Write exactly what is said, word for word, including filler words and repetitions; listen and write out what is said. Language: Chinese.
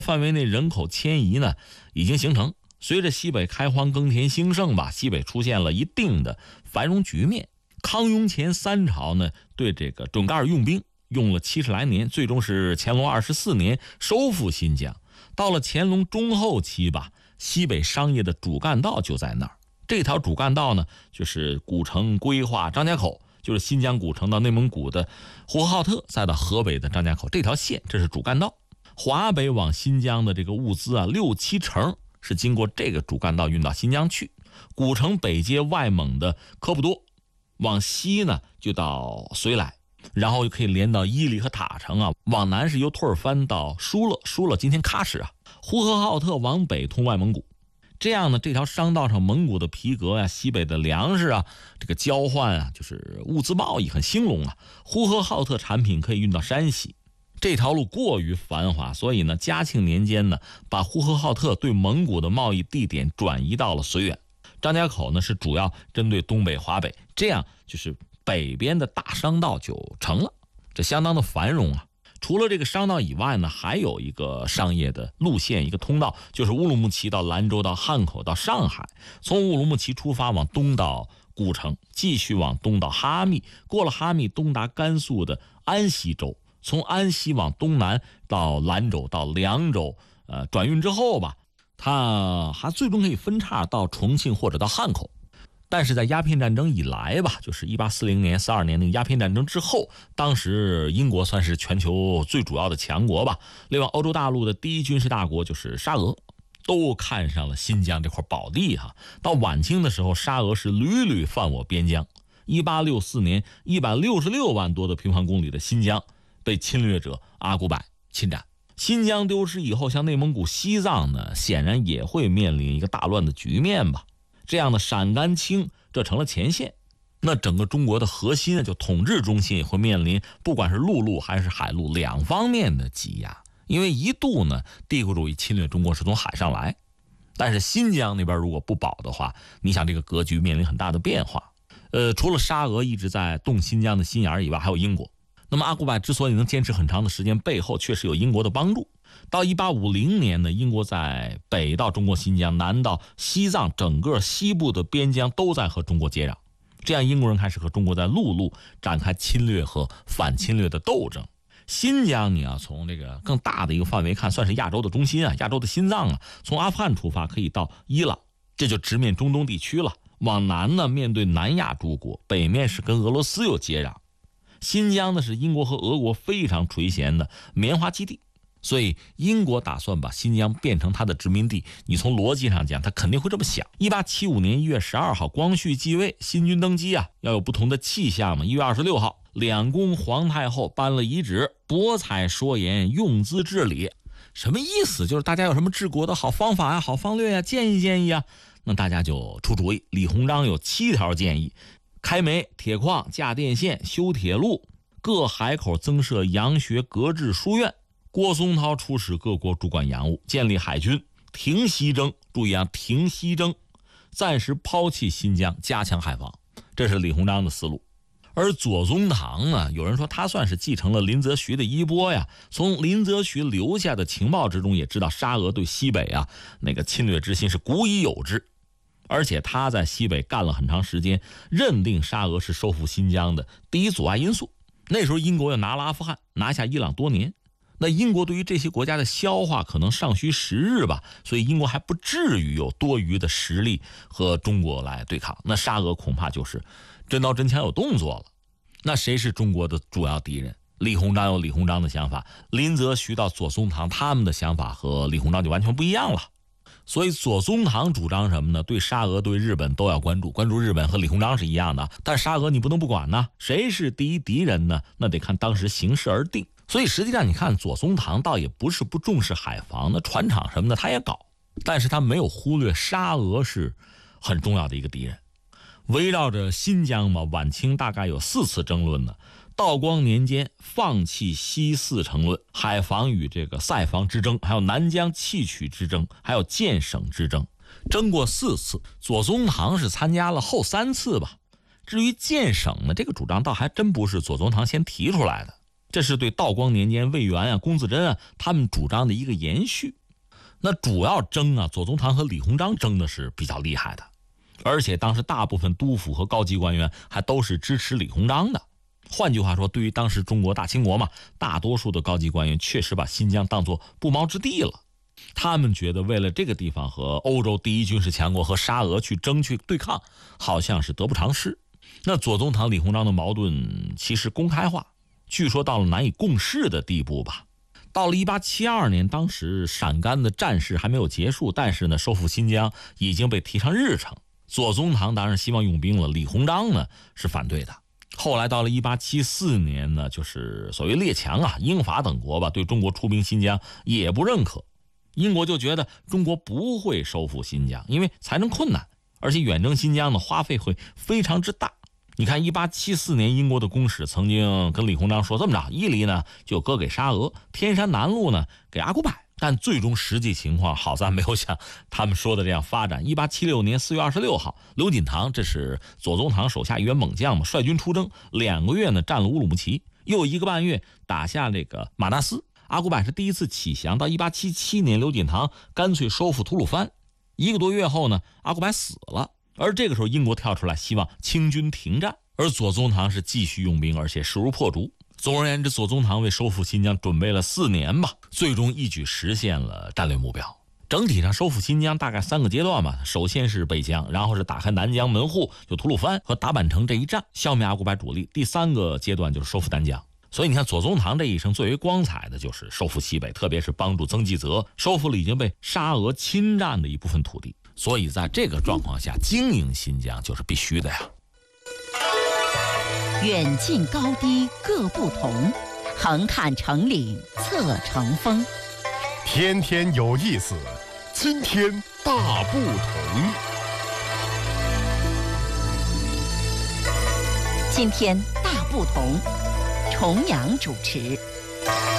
范围内人口迁移呢已经形成。随着西北开荒耕田兴盛吧，西北出现了一定的繁荣局面。康雍乾三朝呢对这个准噶尔用兵用了七十来年，最终是乾隆二十四年收复新疆。到了乾隆中后期吧，西北商业的主干道就在那儿。这条主干道呢就是古城归化张家口，就是新疆古城到内蒙古的呼和浩特，再到河北的张家口这条线，这是主干道。华北往新疆的这个物资啊，六七成是经过这个主干道运到新疆去。古城北接外蒙的科布多，往西呢就到绥来，然后就可以连到伊犁和塔城啊。往南是由吐尔番到疏勒，疏勒今天喀什啊。呼和浩特往北通外蒙古。这样呢，这条商道上蒙古的皮革呀、啊、西北的粮食啊，这个交换啊，就是物资贸易很兴隆啊。呼和浩特产品可以运到山西，这条路过于繁华，所以呢，嘉庆年间呢，把呼和浩特对蒙古的贸易地点转移到了绥远。张家口呢是主要针对东北、华北，这样就是北边的大商道就成了，这相当的繁荣啊。除了这个商道以外呢，还有一个商业的路线，一个通道，就是乌鲁木齐到兰州到汉口到上海，从乌鲁木齐出发往东到古城，继续往东到哈密，过了哈密东达甘肃的安西州，从安西往东南到兰州到凉州，呃，转运之后吧，它还最终可以分叉到重庆或者到汉口。但是在鸦片战争以来吧，就是一八四零年、四二年那个鸦片战争之后，当时英国算是全球最主要的强国吧。另外，欧洲大陆的第一军事大国就是沙俄，都看上了新疆这块宝地哈。到晚清的时候，沙俄是屡屡犯我边疆。一八六四年，一百六十六万多的平方公里的新疆被侵略者阿古柏侵占。新疆丢失以后，像内蒙古、西藏呢，显然也会面临一个大乱的局面吧。这样的陕甘青这成了前线，那整个中国的核心就统治中心也会面临不管是陆路还是海路两方面的挤压。因为一度呢帝国主义侵略中国是从海上来，但是新疆那边如果不保的话，你想这个格局面临很大的变化。呃，除了沙俄一直在动新疆的心眼以外，还有英国。那么阿古柏之所以能坚持很长的时间，背后确实有英国的帮助。到一八五零年呢，英国在北到中国新疆，南到西藏，整个西部的边疆都在和中国接壤。这样英国人开始和中国在陆路展开侵略和反侵略的斗争。新疆你要从这个更大的一个范围看，算是亚洲的中心啊，亚洲的心脏啊。从阿富汗出发可以到伊朗，这就直面中东地区了。往南呢，面对南亚诸国，北面是跟俄罗斯有接壤。新疆呢是英国和俄国非常垂涎的棉花基地，所以英国打算把新疆变成它的殖民地。你从逻辑上讲，他肯定会这么想。一八七五年一月十二号，光绪继位，新君登基啊，要有不同的气象嘛。一月二十六号，两宫皇太后颁了遗旨，博采说言，用资治理。什么意思？就是大家有什么治国的好方法呀、好方略呀，建议建议啊，那大家就出主意。李鸿章有七条建议：开煤、铁矿、架电线、修铁路，各海口增设洋学、格致书院。郭松涛出使各国主管洋务，建立海军，停西征，注意啊，停西征，暂时抛弃新疆，加强海防，这是李鸿章的思路。而左宗棠呢，有人说他算是继承了林则徐的衣钵呀。从林则徐留下的情报之中也知道，沙俄对西北啊那个侵略之心是古已有之，而且他在西北干了很长时间，认定沙俄是收复新疆的第一阻碍因素。那时候英国又拿了阿富汗，拿下伊朗多年，那英国对于这些国家的消化可能尚需时日吧，所以英国还不至于有多余的实力和中国来对抗。那沙俄恐怕就是真刀真枪有动作了。那谁是中国的主要敌人？李鸿章有李鸿章的想法，林则徐到左宗棠他们的想法和李鸿章就完全不一样了。所以左宗棠主张什么呢？对沙俄对日本都要关注，关注日本和李鸿章是一样的，但沙俄你不能不管呢。谁是第一敌人呢？那得看当时形势而定。所以实际上你看左宗棠倒也不是不重视海防，那船厂什么的他也搞，但是他没有忽略沙俄是很重要的一个敌人。围绕着新疆嘛，晚清大概有四次争论呢。道光年间放弃西四城论，海防与这个塞防之争，还有南疆弃取之争，还有建省之争，争过四次。左宗棠是参加了后三次吧。至于建省呢，这个主张倒还真不是左宗棠先提出来的。 这是对道光年间魏源啊、龚自珍啊他们主张的一个延续。那主要争啊，左宗棠和李鸿章争的是比较厉害的，而且当时大部分督府和高级官员还都是支持李鸿章的。换句话说，对于当时中国大清国嘛，大多数的高级官员确实把新疆当作不毛之地了。他们觉得为了这个地方和欧洲第一军事强国和沙俄去争去对抗，好像是得不偿失。那左宗棠、李鸿章的矛盾其实公开化，据说到了难以共事的地步吧。到了一八七二年，当时陕甘的战事还没有结束，但是呢，收复新疆已经被提上日程。左宗棠当然希望用兵了，李鸿章呢是反对的。后来到了一八七四年呢，就是所谓列强啊，英法等国吧，对中国出兵新疆也不认可。英国就觉得中国不会收复新疆，因为财政困难，而且远征新疆的花费会非常之大。你看一八七四年英国的公使曾经跟李鸿章说，这么着，伊犁呢就割给沙俄，天山南路呢给阿古柏。但最终实际情况好在没有像他们说的这样发展。一八七六年四月二十六号，刘锦堂，这是左宗棠手下一员猛将嘛，率军出征，两个月呢占了乌鲁木齐，又一个半月打下这个马纳斯。阿古柏是第一次起降。到一八七七年，刘锦堂干脆收复吐鲁番。一个多月后呢，阿古柏死了。而这个时候，英国跳出来希望清军停战，而左宗棠是继续用兵，而且势如破竹。总而言之，左宗棠为收复新疆准备了四年吧，最终一举实现了战略目标。整体上收复新疆大概三个阶段吧，首先是北疆，然后是打开南疆门户，就吐鲁番和达坂城这一战，消灭阿古柏主力。第三个阶段就是收复南疆。所以你看，左宗棠这一生最为光彩的就是收复西北，特别是帮助曾纪泽收复了已经被沙俄侵占的一部分土地。所以在这个状况下，经营新疆就是必须的呀。 远近高低各不同，横看成岭侧成峰。 天天有意思，今天大不同。 今天大不同，重阳主持。